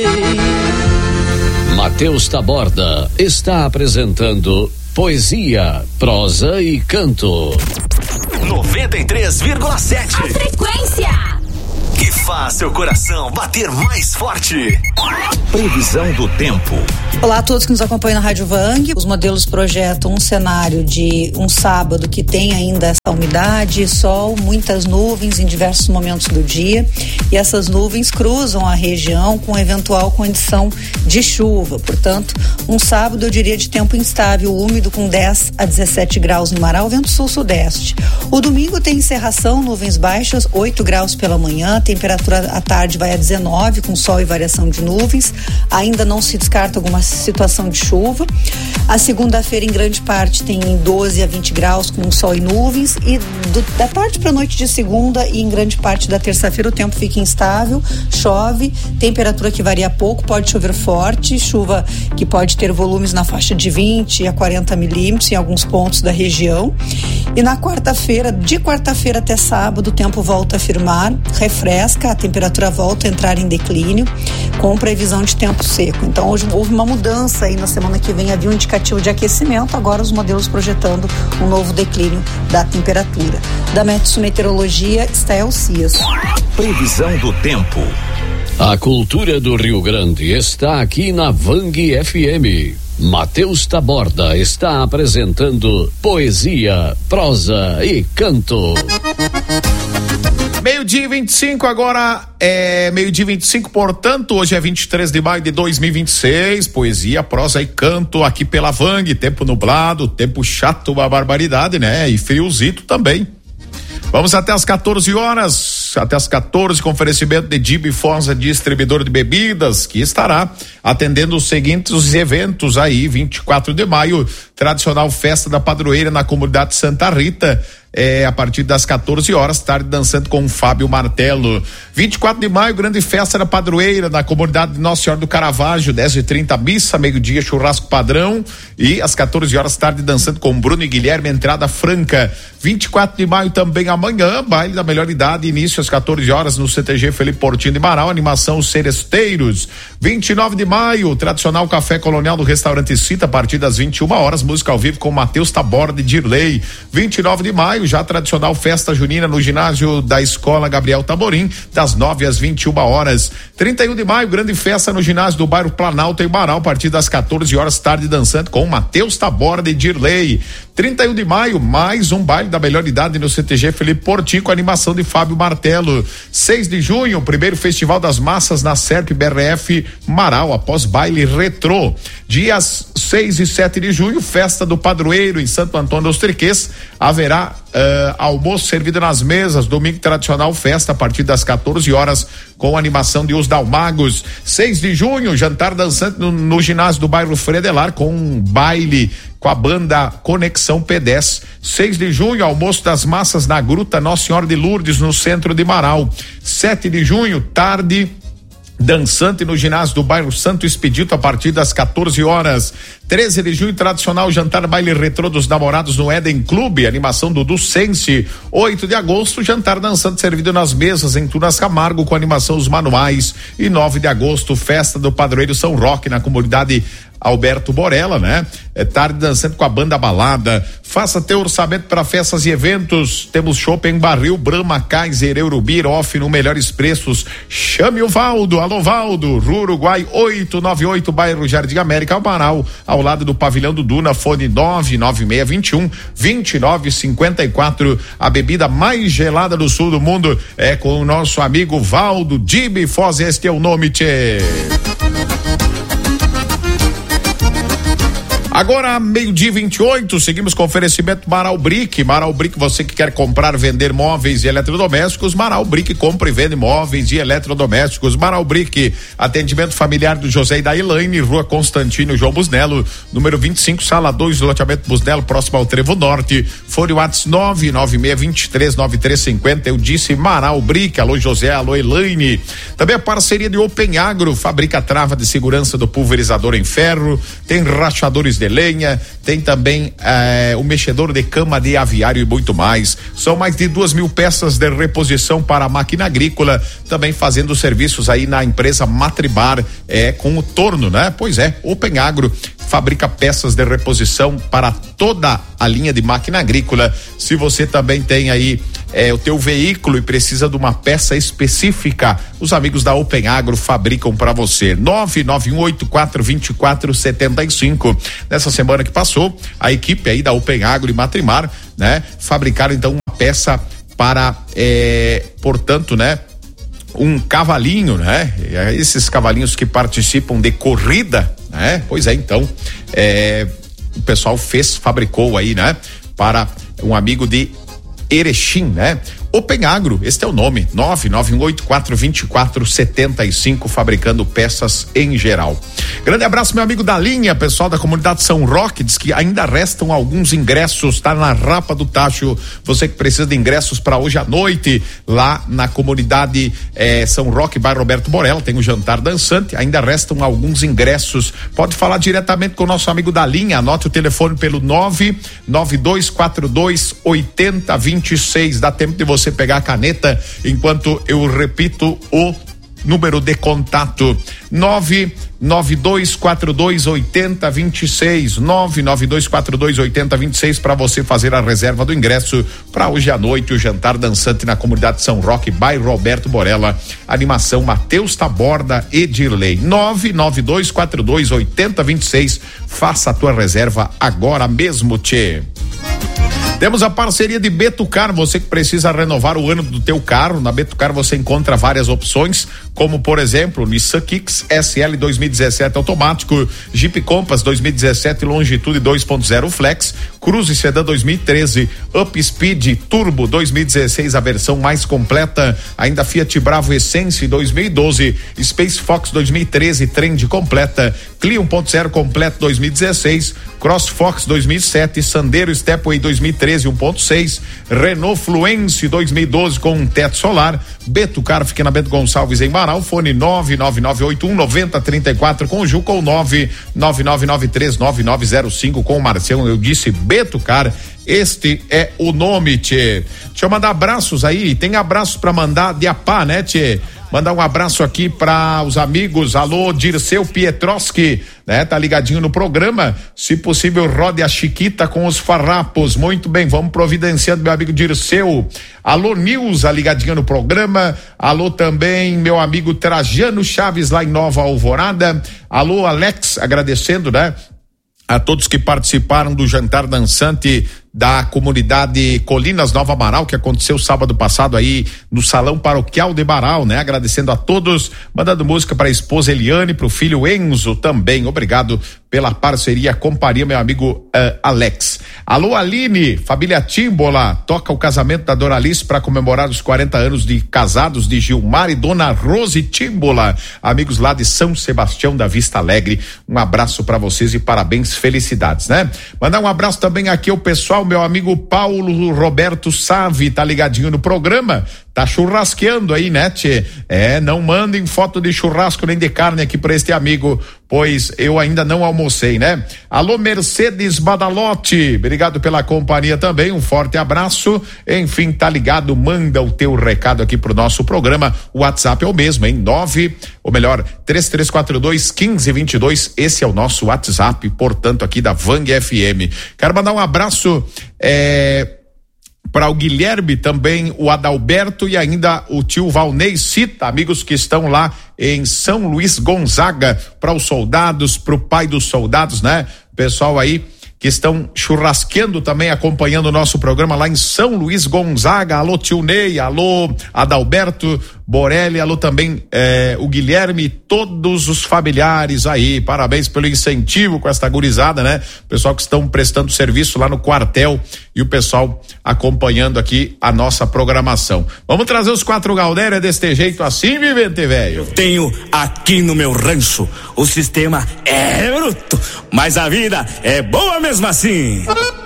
Matheus Taborda está apresentando Poesia, Prosa e Canto. 93,7. A frequência que faz seu coração bater mais forte. Previsão do tempo. Olá a todos que nos acompanham na Rádio Vang. Os modelos projetam um cenário de um sábado que tem ainda essa umidade, sol, muitas nuvens em diversos momentos do dia, e essas nuvens cruzam a região com eventual condição de chuva. Portanto, um sábado eu diria de tempo instável, úmido, com 10 a 17 graus no Marau, vento sul-sudeste. O domingo tem encerração, nuvens baixas, 8 graus pela manhã, temperatura à tarde vai a 19, com sol e variação de nuvens. Ainda não se descarta alguma situação de chuva. A segunda-feira, em grande parte, tem 12 a 20 graus com sol e nuvens, e da tarde para a noite de segunda e em grande parte da terça-feira o tempo fica instável, chove, temperatura que varia pouco, pode chover forte, chuva que pode ter volumes na faixa de 20 a 40 milímetros em alguns pontos da região. E na quarta-feira, de quarta-feira até sábado, o tempo volta a firmar, refresca, a temperatura volta a entrar em declínio, com previsão de tempo seco. Então hoje houve uma mudança aí, na semana que vem havia um indicativo de aquecimento, agora os modelos projetando um novo declínio da temperatura. Da Meteorologia, Stael Cias. Previsão do tempo. A cultura do Rio Grande está aqui na Vang FM. Matheus Taborda está apresentando Poesia, Prosa e Canto. Meio-dia 25, agora é meio-dia 25, portanto, hoje é 23 de maio de 2026. Poesia, prosa e canto aqui pela Vang. Tempo nublado, tempo chato, uma barbaridade, né? E friozito também. Vamos até as 14 horas, até as 14, com oferecimento de Dibi Forza, distribuidor de bebidas, que estará atendendo os seguintes eventos aí, 24 de maio, tradicional festa da padroeira na comunidade Santa Rita, a partir das 14 horas, tarde dançando com o Fábio Martelo. 24 de maio, grande festa da padroeira na comunidade de Nossa Senhora do Caravaggio, 10h30 missa, meio-dia churrasco padrão, e às 14 horas, tarde dançando com Bruno e Guilherme, entrada franca. 24 de maio também amanhã, baile da melhor idade, início às 14 horas no CTG Felipe Portinho de Marau, animação Seresteiros. 29 de maio, tradicional café colonial do restaurante Cita, a partir das 21 horas, música ao vivo com Matheus Taborda e Dirley. 29 de maio, já tradicional festa junina no ginásio da Escola Gabriel Taborim, das 9 às 21 horas. 31 de maio, grande festa no ginásio do bairro Planalto em Marau, a partir das 14 horas, tarde dançando com Matheus Taborda e Dirley. 31 de maio, mais um baile da melhor idade no CTG Felipe Portinho, com animação de Fábio Martelo. 6 de junho, primeiro Festival das Massas na SERP BRF Marau, após baile retrô. Dias 6 e 7 de junho, festa do padroeiro em Santo Antônio dos Triquês, haverá almoço servido nas mesas. Domingo tradicional festa a partir das 14 horas com animação de Os Dalmagos. 6 de junho, jantar dançante no ginásio do bairro Fredelar, com um baile com a banda Conexão P10. 6 de junho, almoço das massas na Gruta Nossa Senhora de Lourdes, no centro de Marau. 7 de junho, tarde dançante no ginásio do bairro Santo Expedito, a partir das 14 horas. 13 de junho, tradicional jantar baile retrô dos namorados no Eden Clube, animação do Sense. 8 de agosto, jantar dançante servido nas mesas em Tunas Camargo, com animação Os Manuais. E 9 de agosto, festa do padroeiro São Roque na comunidade Alberto Borella, né? Tarde dançando com a banda Balada. Faça teu orçamento para festas e eventos. Temos Shopping Barril, Brahma, Kaiser, Eurubir, Off no melhores preços. Chame o Valdo. Alô, Valdo. Rua Uruguai 898, bairro Jardim América, Amaral, ao lado do pavilhão do Duna. Fone 99621-2954. A bebida mais gelada do sul do mundo é com o nosso amigo Valdo. Dibi Foz, este é o nome, tchê. Agora, meio-dia 28, seguimos com oferecimento Marau Brick. Marau Brick, você que quer comprar, vender móveis e eletrodomésticos, Marau Brick compra e vende móveis e eletrodomésticos. Marau Brick, atendimento familiar do José e da Elaine, Rua Constantino João Busnello, número 25, sala 2, loteamento Busnello, próximo ao Trevo Norte. Fone WhatsApp 996239350. Eu disse Marau Brick. Alô José, alô Elaine. Também a parceria de Open Agro, fabrica trava de segurança do pulverizador em ferro, tem rachadores de lenha, tem também o mexedor de cama de aviário e muito mais. São mais de 2.000 peças de reposição para a máquina agrícola, também fazendo serviços aí na empresa Matribar, com o torno, né? Pois é, Open Agro fabrica peças de reposição para toda a linha de máquina agrícola. Se você também tem aí o teu veículo e precisa de uma peça específica, os amigos da Open Agro fabricam para você. 991842475. Nessa semana que passou, a equipe aí da Open Agro e Matrimar, né, fabricaram então uma peça para, portanto, né, um cavalinho, né? Esses cavalinhos que participam de corrida, né? Pois é, então, o pessoal fabricou aí, né? Para um amigo de Erechim, né? Open Agro, este é o nome, 991842475, fabricando peças em geral. Grande abraço, meu amigo da linha, pessoal da comunidade São Roque, diz que ainda restam alguns ingressos, tá na Rapa do Tacho. Você que precisa de ingressos para hoje à noite, lá na comunidade São Roque, bairro Roberto Borella, tem o jantar dançante, ainda restam alguns ingressos. Pode falar diretamente com o nosso amigo da linha, anote o telefone pelo 992428026, dá tempo de você pegar a caneta enquanto eu repito o número de contato: 992428026, 992428026, para você fazer a reserva do ingresso para hoje à noite, o jantar dançante na comunidade São Roque, bairro Roberto Borella, animação Matheus Taborda e Dirley. 992428026, faça a tua reserva agora mesmo, tchê. Temos a parceria de Betucar, você que precisa renovar o ano do teu carro. Na Betucar você encontra várias opções, como por exemplo, Nissan Kicks SL 2017 automático, Jeep Compass 2017 Longitude 2.0 Flex, Cruze Sedan 2013, Up Speed Turbo 2016, a versão mais completa, ainda Fiat Bravo Essence 2012, Space Fox 2013 Trend completa, Clio 1.0 completo 2016, Cross Fox 2007, Sandero Stepway 2013 1.6, Renault Fluence 2012 com um teto solar. Betucar fica na Bento Gonçalves em Marau, fone 999819034 com o Juca ou 999939905 com o Marcião. Eu disse Betucar, este é o nome, tchê. Deixa eu mandar abraços aí, tem abraços pra mandar de Apá, né, tchê? Mandar um abraço aqui para os amigos. Alô, Dirceu Pietroski, né? Tá ligadinho no programa. Se possível, rode a Chiquita com os farrapos. Muito bem, vamos providenciando, meu amigo Dirceu. Alô, Nilza, ligadinho no programa. Alô também, meu amigo Trajano Chaves, lá em Nova Alvorada. Alô, Alex, agradecendo, né? A todos que participaram do jantar dançante da comunidade Colinas Nova Amaral, que aconteceu sábado passado aí no Salão Paroquial de Baral, né? Agradecendo a todos, mandando música para a esposa Eliane, para o filho Enzo também. Obrigado pela parceria, companhia, meu amigo Alex. Alô, Aline, família Tímbola, toca o casamento da Doralice para comemorar os 40 anos de casados de Gilmar e Dona Rose Tímbola, amigos lá de São Sebastião da Vista Alegre. Um abraço para vocês e parabéns, felicidades, né? Mandar um abraço também aqui ao pessoal, meu amigo Paulo Roberto Savi, tá ligadinho no programa, tá churrasqueando aí, né, tchê? Não mandem foto de churrasco nem de carne aqui pra este amigo, pois eu ainda não almocei, né? Alô, Mercedes Badalote, obrigado pela companhia também, um forte abraço. Enfim, tá ligado, manda o teu recado aqui pro nosso programa. O WhatsApp é o mesmo, hein? 3342-1522, esse é o nosso WhatsApp, portanto, aqui da Vang FM. Quero mandar um abraço para o Guilherme, também o Adalberto e ainda o tio Valnei Cita, amigos que estão lá em São Luís Gonzaga, para os soldados, para o pai dos soldados, né? Pessoal aí que estão churrasqueando também, acompanhando o nosso programa lá em São Luís Gonzaga. Alô, tio Ney, alô, Adalberto Borelli, alô também o Guilherme, todos os familiares aí, parabéns pelo incentivo com esta gurizada, né? Pessoal que estão prestando serviço lá no quartel e o pessoal acompanhando aqui a nossa programação. Vamos trazer os 4 Galdéria deste jeito assim, vivente, velho? Eu tenho aqui no meu rancho, o sistema é bruto, mas a vida é boa mesmo assim.